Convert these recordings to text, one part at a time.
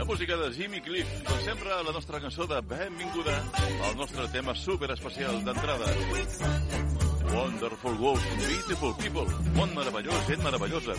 La música de Jimmy Cliff, com sempre, la nostra cançó de benvinguda al nostre tema superespecial d'entrada. Wonderful World, Beautiful People, món meravellós, gent meravellosa.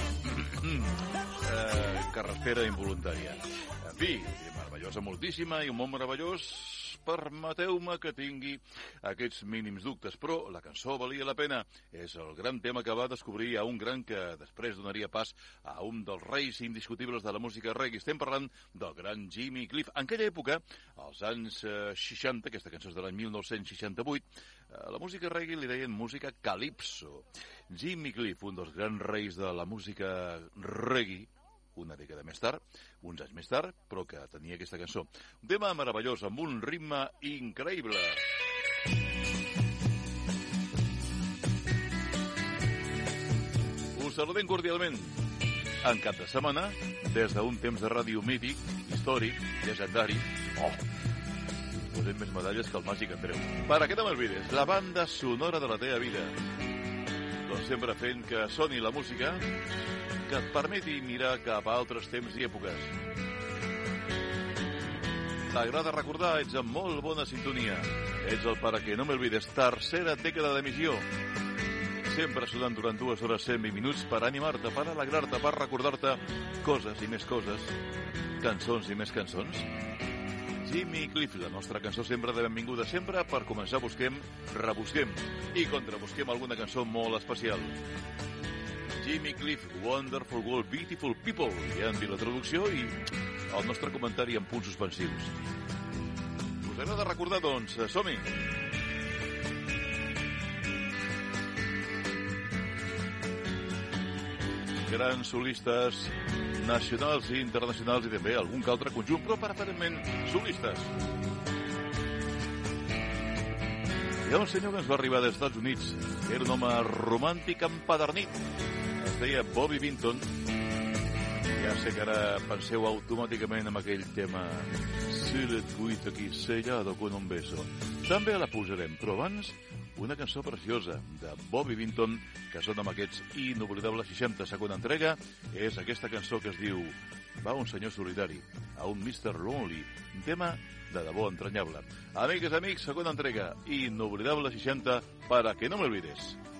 Carretera involuntària. En fi, meravellosa moltíssima i un món meravellós. Permeteu-me que tingui aquests mínims dubtes, però la cançó valia la pena. És el gran tema que va descobrir a un gran que després donaria pas a un dels reis indiscutibles de la música reggae. Estem parlant del gran Jimmy Cliff. En aquella època, als anys 60, aquesta cançó és de l'any 1968, la música reggae li deien música calypso. Jimmy Cliff, un dels grans reis de la música reggae, una dècada més tard, uns anys més tard, però que tenia aquesta cançó. Un tema meravellós, amb un ritme increïble. Us saludem cordialment. En cap de setmana, des d'un temps de ràdio mític, històric, llegendari. Posem més medalles que el Màgic Andreu. Para que no m'olvides, la banda sonora de la teva vida. Com sempre fent que soni la música que et permeti mirar cap a altres temps i èpoques. T'agrada recordar, ets en molt bona sintonia. Ets el Para que no m'olvides, tercera dècada d'emissió. Sempre sonant durant 2 hores 120 minuts per animar-te, per alegrar-te, per recordar-te coses i més coses, cançons i més cançons. Jimmy Cliff, la nostra cançó sempre de benvinguda. Sempre per començar busquem, rebusquem i contrabusquem alguna cançó molt especial. Jimmy Cliff, Wonderful World, Beautiful People. Ja hem dit la traducció i el nostre comentari en punts suspensius. Us agrada recordar, doncs? Som-hi! Grans solistes nacionals i internacionals i també algun que altre conjunt, però preferentment solistes. Hi ha un senyor que ens va arribar dels Estats Units. Era un home romàntic empadernit. Es deia Bobby Vinton. Ja sé que ara penseu automàticament en aquell tema Sur el cuito aquí sellado con un beso. També la posarem, però abans una cançó preciosa de Bobby Vinton que sona amb aquests inoblidables 60. Segona entrega és aquesta cançó que es diu Va un senyor solitari a un Mr. Lonely, un tema de debò entranyable. Amigues, amics, segona entrega inoblidable 60 Para que no m'olvides.